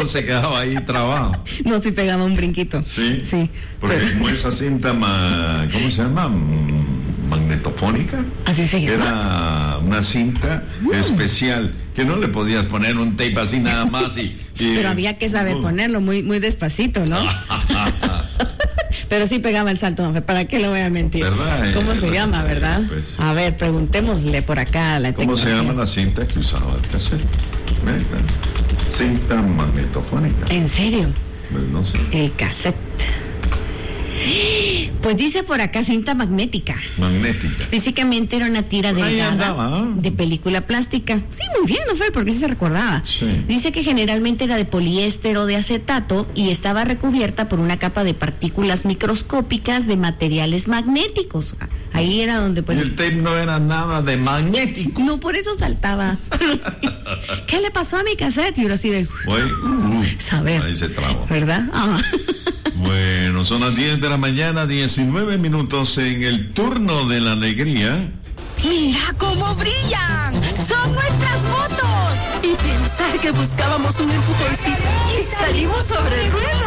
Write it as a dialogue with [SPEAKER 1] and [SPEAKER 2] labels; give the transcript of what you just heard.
[SPEAKER 1] o se quedaba ahí trabado?
[SPEAKER 2] No, sí pegaba un brinquito.
[SPEAKER 1] Sí.
[SPEAKER 2] Sí.
[SPEAKER 1] Porque
[SPEAKER 2] Pero-
[SPEAKER 1] como esa cinta, ¿cómo se llama? Magnetofónica.
[SPEAKER 2] Así se llama.
[SPEAKER 1] Era una cinta especial que no le podías poner un tape así nada más
[SPEAKER 2] Pero había que saber ponerlo muy, muy despacito, ¿no? Pero sí pegaba el salto, don Fer, ¿para qué le voy a mentir?
[SPEAKER 1] ¿Verdad?
[SPEAKER 2] ¿Cómo se llama, verdad?
[SPEAKER 1] Pues.
[SPEAKER 2] A ver, preguntémosle por acá a la
[SPEAKER 1] ¿Cómo se
[SPEAKER 2] tecnología.
[SPEAKER 1] llama la cinta que usaba el cassette? Cinta magnetofónica.
[SPEAKER 2] ¿En serio?
[SPEAKER 1] Pues no sé.
[SPEAKER 2] El cassette. Pues dice por acá cinta magnética.
[SPEAKER 1] Magnética.
[SPEAKER 2] Físicamente era una tira
[SPEAKER 1] Ahí
[SPEAKER 2] delgada
[SPEAKER 1] andaba.
[SPEAKER 2] de película plástica. Sí, muy bien, ¿no, Fer? Porque sí se recordaba.
[SPEAKER 1] Sí.
[SPEAKER 2] Dice que generalmente era de poliéster o de acetato y estaba recubierta por una capa de partículas microscópicas de materiales magnéticos. Ahí era donde
[SPEAKER 1] Y
[SPEAKER 2] pues...
[SPEAKER 1] el tape no era nada de magnético.
[SPEAKER 2] No, por eso saltaba. ¿Qué le pasó a mi cassette? Y ahora así de... saber.
[SPEAKER 1] Ahí se trabó.
[SPEAKER 2] ¿Verdad? Ah.
[SPEAKER 1] Bueno, son las 10 de la mañana, 19 minutos en el turno de la alegría.
[SPEAKER 3] ¡Mira cómo brillan! ¡Son nuestras motos! Y pensar que buscábamos un empujoncito y salimos sobre ruedas.